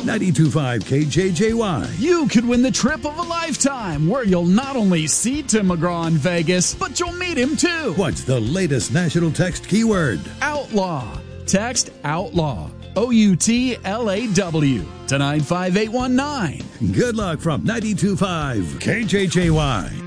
92.5 KJJY. You could win the trip of a lifetime, where you'll not only see Tim McGraw in Vegas, but you'll meet him too. What's the latest national text keyword? Outlaw. Text OUTLAW. OUTLAW to 95819. Good luck from 92.5 KJJY.